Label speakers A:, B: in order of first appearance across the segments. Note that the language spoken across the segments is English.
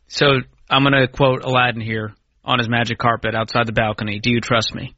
A: So I'm going to quote Aladdin here on his magic carpet outside the balcony. Do you trust me?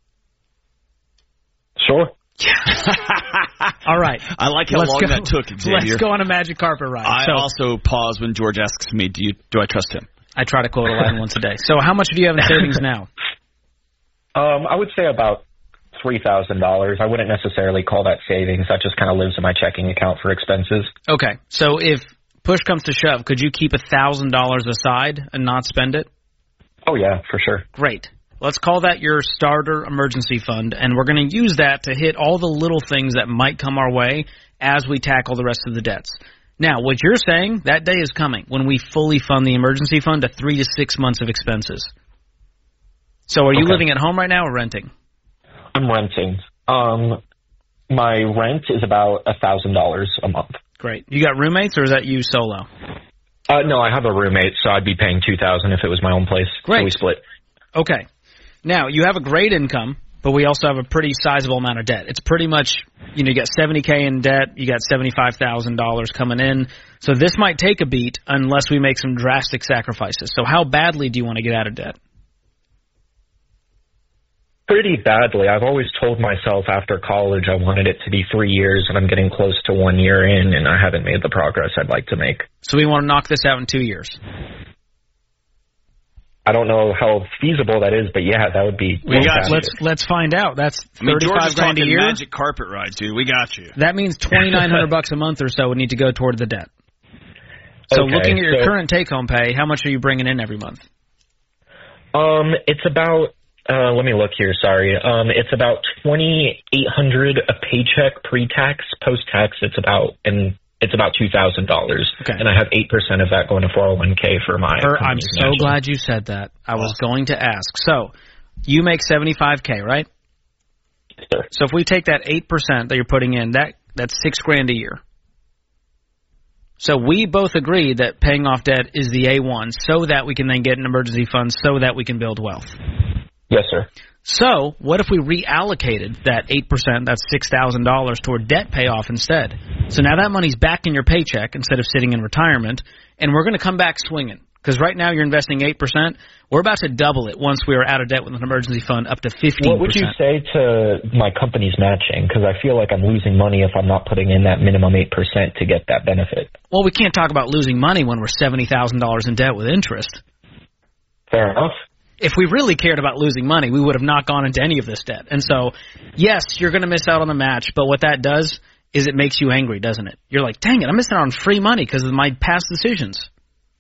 B: Sure.
A: All right.
C: I like how long that took, Xavier.
A: Let's go on a magic carpet ride.
C: I also pause when George asks me, do I trust him?
A: I try to quote Aladdin once a day. So how much do you have in savings now?
B: I would say about $3,000. I wouldn't necessarily call that savings. That just kind of lives in my checking account for expenses.
A: Okay. So if push comes to shove, could you keep $1,000 aside and not spend it?
B: Oh, yeah, for sure.
A: Great. Let's call that your starter emergency fund, and we're going to use that to hit all the little things that might come our way as we tackle the rest of the debts. Now, what you're saying, that day is coming when we fully fund the emergency fund to 3 to 6 months of expenses. So are you living at home right now or renting?
B: I'm renting. My rent is about $1,000 a month.
A: Great. You got roommates, or is that you solo?
B: No, I have a roommate, so I'd be paying $2,000 if it was my own place.
A: Great.
B: So we split.
A: Okay. Now, you have a great income, but we also have a pretty sizable amount of debt. It's pretty much, you got $70K in debt, you got $75,000 coming in. So this might take a beat unless we make some drastic sacrifices. So how badly do you want to get out of debt?
B: Pretty badly. I've always told myself after college I wanted it to be 3 years, and I'm getting close to 1 year in, and I haven't made the progress I'd like to make.
A: So we want to knock this out in 2 years.
B: I don't know how feasible that is, but yeah, that would be.
A: Let's find out. That's $35,000 a year.
C: Magic carpet ride, dude. We got you.
A: That means $2,900 a month or so would need to go toward the debt. So looking at your current take-home pay, how much are you bringing in every month?
B: It's about. Let me look here. Sorry. It's about $2,800 a paycheck pre-tax. Post-tax, it's about $2,000.
A: Okay.
B: And I have 8% of that going to 401k for my.
A: I'm so glad you said that. I was going to ask. So you make $75K, right?
B: Sure.
A: So if we take that 8% that you're putting in, that's $6,000 a year. So we both agree that paying off debt is the A1, so that we can then get an emergency fund, so that we can build wealth.
B: Yes, sir.
A: So what if we reallocated that 8%, that's $6,000, toward debt payoff instead? So now that money's back in your paycheck instead of sitting in retirement, and we're going to come back swinging. Because right now you're investing 8%. We're about to double it once we are out of debt with an emergency fund up to 15%.
B: What would you say to my company's matching? Because I feel like I'm losing money if I'm not putting in that minimum 8% to get that benefit.
A: Well, we can't talk about losing money when we're $70,000 in debt with interest.
B: Fair enough.
A: If we really cared about losing money, we would have not gone into any of this debt. And so, yes, you're going to miss out on the match, but what that does is it makes you angry, doesn't it? You're like, dang it, I'm missing out on free money because of my past decisions.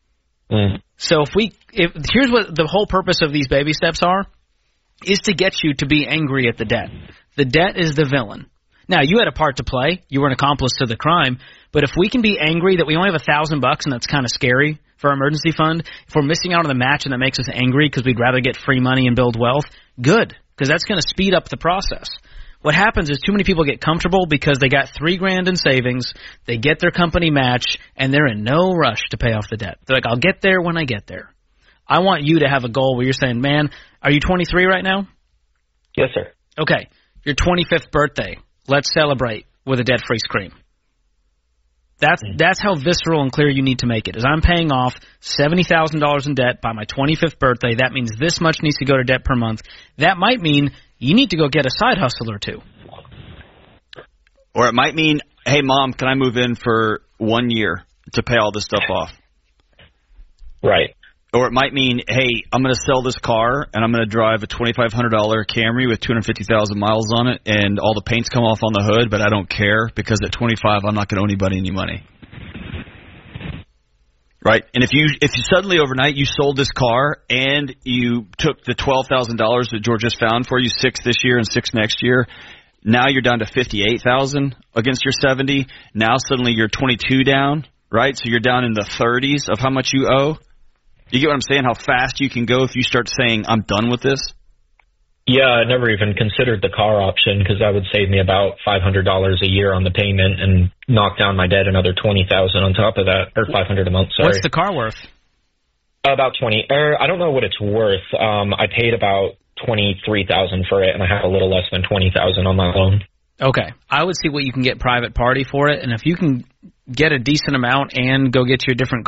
A: So here's what the whole purpose of these baby steps are, is to get you to be angry at the debt. The debt is the villain. Now, you had a part to play. You were an accomplice to the crime. But if we can be angry that we only have $1,000 and that's kind of scary for our emergency fund, if we're missing out on the match and that makes us angry because we'd rather get free money and build wealth, good, because that's going to speed up the process. What happens is too many people get comfortable because they got $3,000 in savings, they get their company match, and they're in no rush to pay off the debt. They're like, I'll get there when I get there. I want you to have a goal where you're saying, man, are you 23 right now?
B: Yes, sir.
A: Okay, your 25th birthday. Let's celebrate with a debt-free scream. That's how visceral and clear you need to make it. Is I'm paying off $70,000 in debt by my 25th birthday. That means this much needs to go to debt per month. That might mean you need to go get a side hustle or two.
C: Or it might mean, hey, Mom, can I move in for 1 year to pay all this stuff off?
B: Right.
C: Or it might mean, hey, I'm going to sell this car, and I'm going to drive a $2,500 Camry with 250,000 miles on it, and all the paint's come off on the hood, but I don't care because at 25, I'm not going to owe anybody any money. Right? And if you suddenly overnight you sold this car and you took the $12,000 that George just found for you, 6 this year and 6 next year, now you're down to $58,000 against your 70. Now suddenly you're 22 down, right? So you're down in the 30s of how much you owe. You get what I'm saying? How fast you can go if you start saying, I'm done with this?
B: Yeah, I never even considered the car option because that would save me about $500 a year on the payment and knock down my debt another $20,000 on top of that, or $500 a month. Sorry.
A: What's the car worth?
B: About 20. I don't know what it's worth. I paid about $23,000 for it, and I have a little less than $20,000 on my loan.
A: Okay, I would see what you can get private party for it, and if you can get a decent amount and go get you a different